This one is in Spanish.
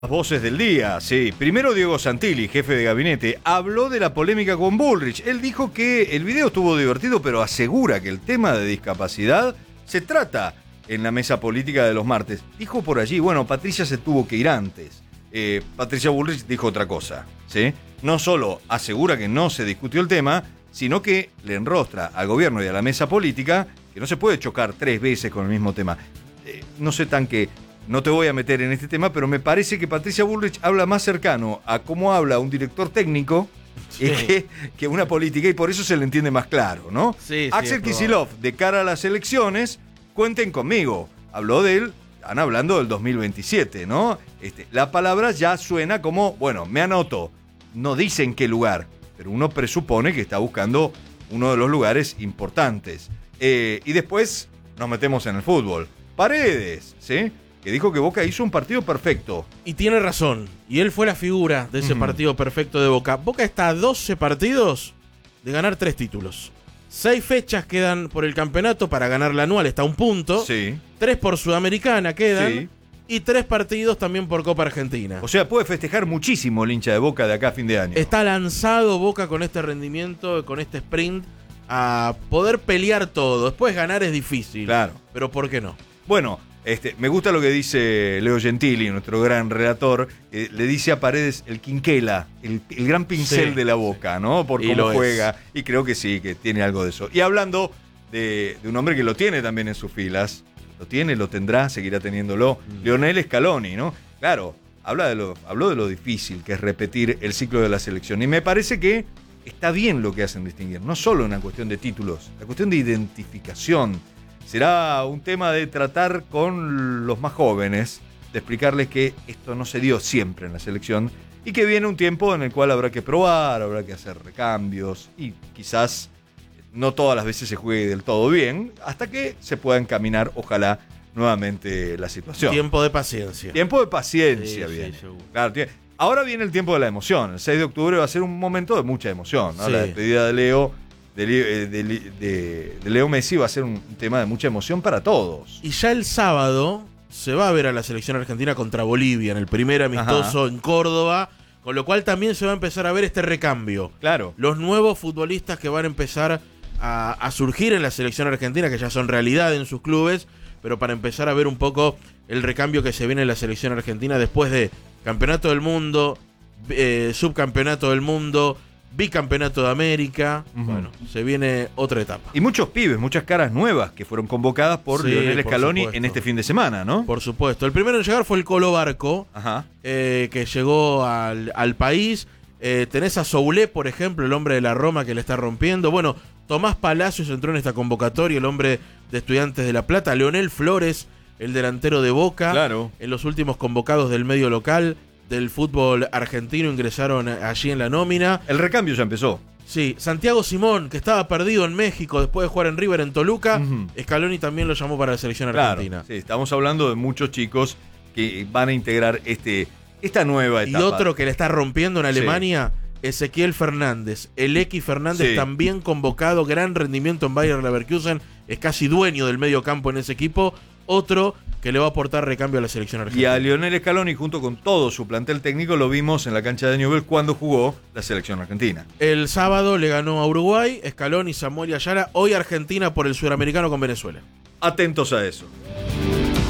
Las voces del día, sí. Primero Diego Santilli, jefe de gabinete, habló de la polémica con Bullrich. Él dijo que el video estuvo divertido, pero asegura que el tema de discapacidad se trata en la mesa política de los martes. Dijo por allí, bueno, Patricia se tuvo que ir antes. Patricia Bullrich dijo otra cosa, ¿sí? No solo asegura que no se discutió el tema, sino que le enrostra al gobierno y a la mesa política que no se puede chocar 3 veces con el mismo tema. No sé tan que... No te voy a meter en este tema, pero me parece que Patricia Bullrich habla más cercano a cómo habla un director técnico que una política, y por eso se le entiende más claro, ¿no? Sí, Axel Kicillof, de cara a las elecciones, cuenten conmigo. Habló de él, están hablando del 2027, ¿no? La palabra ya suena como, bueno, me anoto. No dice en qué lugar, pero uno presupone que está buscando uno de los lugares importantes. Y después nos metemos en el fútbol. Paredes, ¿sí? Que dijo que Boca hizo un partido perfecto. Y tiene razón. Y él fue la figura de ese partido perfecto de Boca. Boca está a 12 partidos de ganar 3 títulos. 6 fechas quedan por el campeonato para ganar la anual. Está a 1 punto. Sí. 3 por Sudamericana quedan. Sí. Y 3 partidos también por Copa Argentina. O sea, puede festejar muchísimo el hincha de Boca de acá a fin de año. Está lanzado Boca con este rendimiento, con este sprint, a poder pelear todo. Después ganar es difícil. Claro. Pero ¿por qué no? Bueno, me gusta lo que dice Leo Gentili, nuestro gran relator. Le dice a Paredes el quinquela, el gran pincel de la Boca, ¿no? Por cómo juega. Y creo que sí, que tiene algo de eso. Y hablando de un hombre que lo tiene también en sus filas, lo tiene, lo tendrá, seguirá teniéndolo, Lionel Scaloni, ¿no? Claro, habló de lo difícil que es repetir el ciclo de la selección. Y me parece que está bien lo que hacen distinguir. No solo una cuestión de títulos, la cuestión de identificación. Será un tema de tratar con los más jóvenes, de explicarles que esto no se dio siempre en la selección y que viene un tiempo en el cual habrá que probar, habrá que hacer recambios y quizás no todas las veces se juegue del todo bien hasta que se pueda encaminar, ojalá, nuevamente la situación. Tiempo de paciencia. Tiempo de paciencia, sí, bien. Sí, claro, ahora viene el tiempo de la emoción. El 6 de octubre va a ser un momento de mucha emoción, ¿no? Sí. La despedida de Leo. De Leo Messi va a ser un tema de mucha emoción para todos. Y ya el sábado se va a ver a la selección argentina contra Bolivia en el primer amistoso en Córdoba, con lo cual también se va a empezar a ver este recambio. Claro. Los nuevos futbolistas que van a empezar a surgir en la selección argentina, que ya son realidad en sus clubes, pero para empezar a ver un poco el recambio que se viene en la selección argentina después de Campeonato del Mundo, Subcampeonato del Mundo, Bicampeonato de América. Bueno, se viene otra etapa. Y muchos pibes, muchas caras nuevas que fueron convocadas por Lionel Scaloni en este fin de semana, ¿no? Por supuesto. El primero en llegar fue el Colo Barco, que llegó al país. Tenés a Soulé, por ejemplo, el hombre de la Roma que le está rompiendo. Bueno, Tomás Palacios entró en esta convocatoria, el hombre de Estudiantes de La Plata. Leonel Flores, el delantero de Boca. Claro. En los últimos convocados del medio local del fútbol argentino ingresaron allí en la nómina. El recambio ya empezó. Sí, Santiago Simón, que estaba perdido en México después de jugar en River en Toluca, Scaloni también lo llamó para la selección argentina. Claro, sí, estamos hablando de muchos chicos que van a integrar esta nueva etapa. Y otro que le está rompiendo en Alemania, Ezequiel Fernández. El X Fernández también convocado, gran rendimiento en Bayer Leverkusen, es casi dueño del medio campo en ese equipo. Otro que le va a aportar recambio a la selección argentina. Y a Lionel Scaloni, junto con todo su plantel técnico, lo vimos en la cancha de Newell's cuando jugó la selección argentina. El sábado le ganó a Uruguay, Scaloni, Samuel y Ayala. Hoy Argentina por el Sudamericano con Venezuela. Atentos a eso.